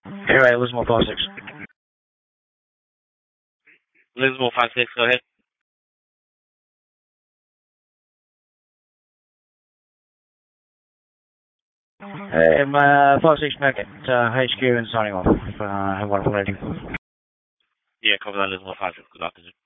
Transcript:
Anyway, Lismore 56. Lismore 56, go ahead. Hey, I'm 56 back at HQ and signing off. Have a wonderful evening. Yeah, copy that, Lismore 56. Good afternoon.